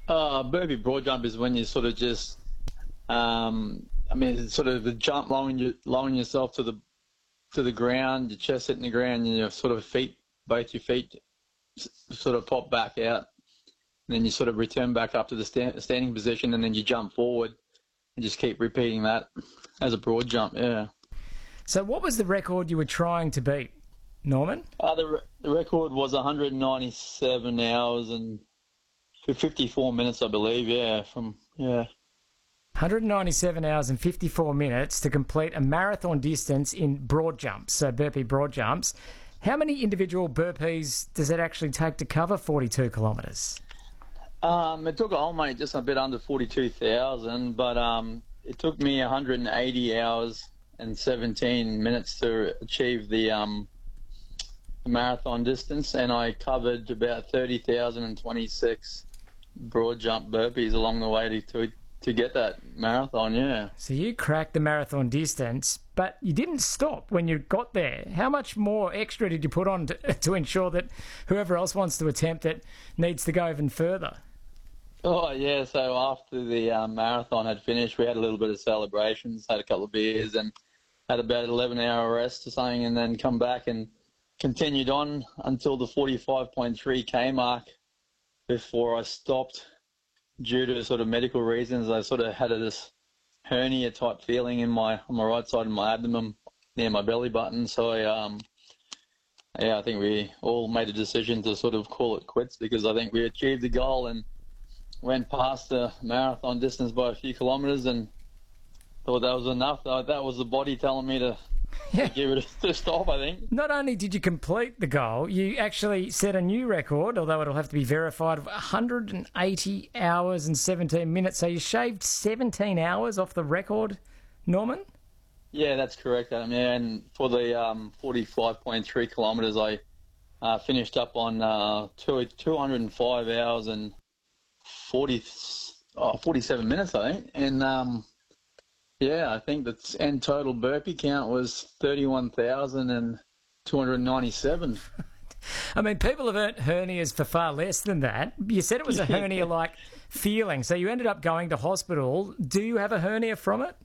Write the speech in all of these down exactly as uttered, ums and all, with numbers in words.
Uh, burpee broad jump is when you sort of just, um, I mean, it's sort of the jump, lowering, you, lowering yourself to the to the ground, your chest hitting the ground, and your sort of feet, both your feet, s- sort of pop back out. And then you sort of return back up to the stand, standing position, and then you jump forward, and just keep repeating that as a broad jump. Yeah. So what was the record you were trying to beat, Norman? Uh, the, re- the record was one hundred ninety-seven hours and fifty-four minutes, I believe. Yeah, from yeah. one hundred ninety-seven hours and fifty-four minutes to complete a marathon distance in broad jumps, so burpee broad jumps. How many individual burpees does it actually take to cover forty-two kilometres? Um, it took old mate just a bit under forty-two thousand, but um, it took me one hundred eighty hours and seventeen minutes to achieve the um, marathon distance, and I covered about thirty thousand twenty-six broad jump burpees along the way to, to to get that marathon. Yeah. So you cracked the marathon distance, but you didn't stop when you got there. How much more extra did you put on to, to ensure that whoever else wants to attempt it needs to go even further? Oh yeah. So after the um, marathon had finished, we had a little bit of celebrations, had a couple of beers, and had about an eleven hour rest or something, and then come back and continued on until the forty-five point three K mark before I stopped due to sort of medical reasons. I sort of had a, this hernia type feeling in my on my right side of my abdomen near my belly button. So I, um, yeah, I think we all made a decision to sort of call it quits, because I think we achieved the goal and went past the marathon distance by a few kilometres, and thought that was enough. That was the body telling me to, Yeah. to give it a to stop, I think. Not only did you complete the goal, you actually set a new record, although it'll have to be verified, of one hundred eighty hours and seventeen minutes. So you shaved seventeen hours off the record, Norman? Yeah, that's correct, Adam. Yeah, and for the um, forty-five point three kilometres, I uh, finished up on uh, two, two hundred five hours and forty, oh, forty-seven minutes, I think. And um, yeah, I think the end total burpee count was thirty-one thousand two hundred ninety-seven. I mean, people have earned hernias for far less than that. You said it was a hernia-like feeling, so you ended up going to hospital. Do you have a hernia from it?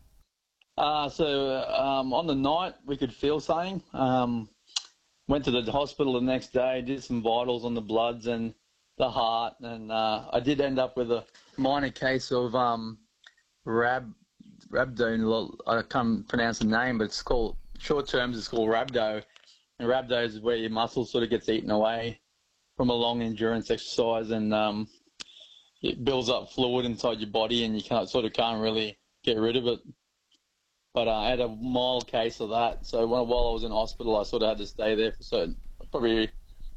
Uh, so um, on the night, we could feel something. Um, went to the hospital the next day, did some vitals on the bloods and the heart, and uh, I did end up with a minor case of um, rab rhabdo. I can't pronounce the name, but it's called, short terms, it's called rhabdo. And rhabdo is where your muscle sort of gets eaten away from a long endurance exercise, and um, it builds up fluid inside your body, and you can't sort of can't really get rid of it. But uh, I had a mild case of that, so while I was in hospital, I sort of had to stay there for certain, probably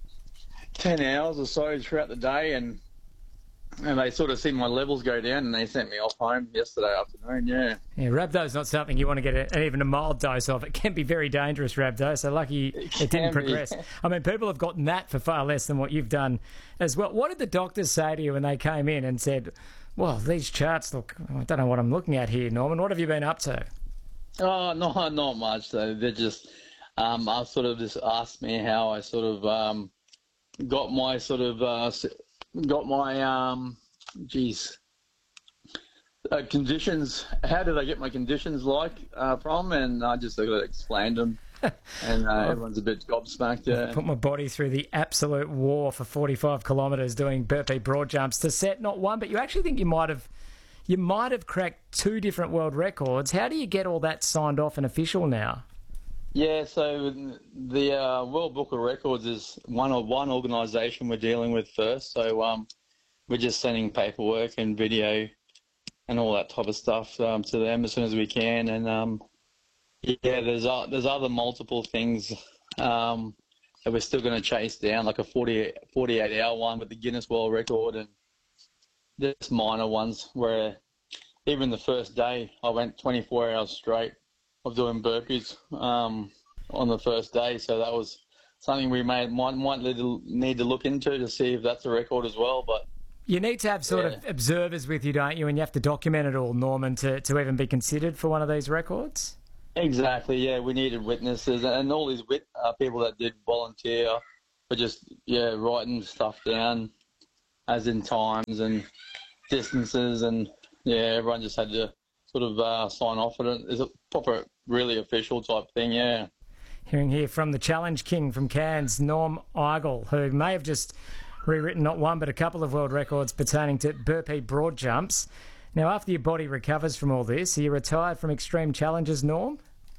ten hours or so throughout the day, and and they sort of seen my levels go down, and they sent me off home yesterday afternoon. Yeah. Yeah, rhabdo's not something you want to get a, even a mild dose of. It can be very dangerous, rhabdo, so lucky it, It didn't can be. progress. I mean, people have gotten that for far less than what you've done as well. What did the doctors say to you when they came in and said, well, these charts look, I don't know what I'm looking at here, Norman. What have you been up to? Oh, no, not much though. They just, um, I sort of just asked me how I sort of um, got my sort of uh, s- got my um, geez, uh, conditions. How did I get my conditions like uh, from? And I just sort of explained them, and uh, everyone's a bit gobsmacked. Yeah. Put my body through the absolute war for forty-five kilometres doing burpee broad jumps to set not one, but you actually think you might have you might have cracked two different world records. How do you get all that signed off and official now? Yeah, so the uh, World Book of Records is one or one organisation we're dealing with first. So um, we're just sending paperwork and video and all that type of stuff um, to them as soon as we can. And um, yeah, there's uh, there's other multiple things um, that we're still going to chase down, like a forty, forty-eight hour one with the Guinness World Record, and just minor ones where even the first day I went twenty-four hours straight of doing burpees um, on the first day. So that was something we may, might, might need to look into to see if that's a record as well. But you need to have sort yeah. of observers with you, don't you? And you have to document it all, Norman, to, to even be considered for one of these records? Exactly, yeah. We needed witnesses, and all these wit- uh, people that did volunteer for just, yeah, writing stuff down as in times and distances, and yeah, everyone just had to sort of uh, sign off on it. It's a proper, really official type thing, yeah. Hearing here from the Challenge King from Cairns, Norm Eigel, who may have just rewritten not one but a couple of world records pertaining to burpee broad jumps. Now, after your body recovers from all this, are you retired from extreme challenges, Norm?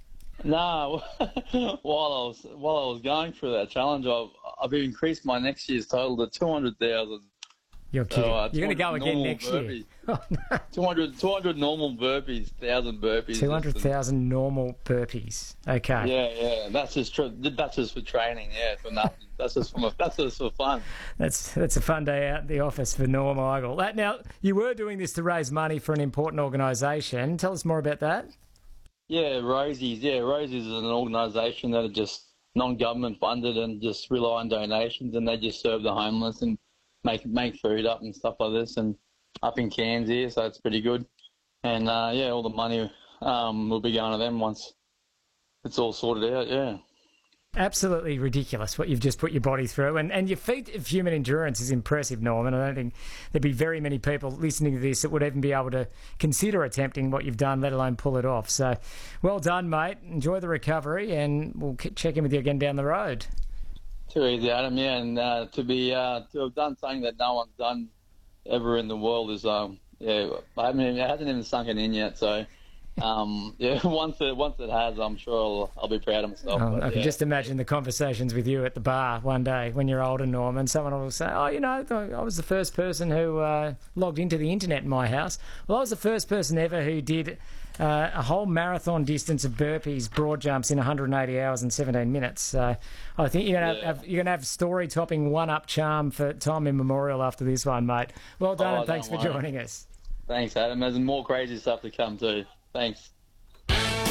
No, while I was while I was going through that challenge, I've, I've increased my next year's total to two hundred thousand. You're kidding. So, uh, You're going to go again next burpees. year. Oh, no. two hundred, two hundred normal burpees, one thousand burpees. two hundred thousand normal burpees. Okay. Yeah, yeah. That's just tr- that's just for training. Yeah, for nothing. That's just for that's just for fun. That's that's a fun day out in the office for Norm Eigel. That, now, you were doing this to raise money for an important organisation. Tell us more about that. Yeah, Rosie's. Yeah, Rosie's is an organisation that are just non-government funded and just rely on donations, and they just serve the homeless and make make food up and stuff like this, and up in Cairns here, so it's pretty good. And uh, yeah, all the money um, will be going to them once it's all sorted out. Yeah. Absolutely ridiculous what you've just put your body through. And, and your feat of human endurance is impressive, Norman. I don't think there'd be very many people listening to this that would even be able to consider attempting what you've done, let alone pull it off. So well done, mate. Enjoy the recovery, and we'll check in with you again down the road. Too easy, Adam. Yeah, and uh, to be uh, to have done something that no one's done ever in the world is um yeah. I mean, it hasn't even sunk it in yet. So um yeah, once it once it has, I'm sure I'll, I'll be proud of myself. Oh, but, I can yeah. just imagine the conversations with you at the bar one day when you're older, Norm, and someone will say, "Oh, you know, I was the first person who uh, logged into the internet in my house. Well, I was the first person ever who did." Uh, a whole marathon distance of burpees, broad jumps in one hundred eighty hours and seventeen minutes. So I think you're going to Yeah. have, you're going to have story topping one up charm for time immemorial after this one, mate. Well done, Oh, and thanks for don't worry. joining us. Thanks, Adam. There's more crazy stuff to come too. Thanks.